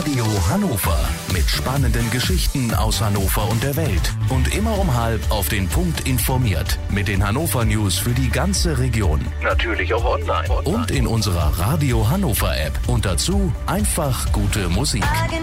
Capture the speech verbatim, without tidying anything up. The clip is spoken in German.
Radio Hannover. Mit spannenden Geschichten aus Hannover und der Welt. Und immer um halb auf den Punkt informiert. Mit den Hannover News für die ganze Region. Natürlich auch online. Und in unserer Radio Hannover App. Und dazu einfach gute Musik.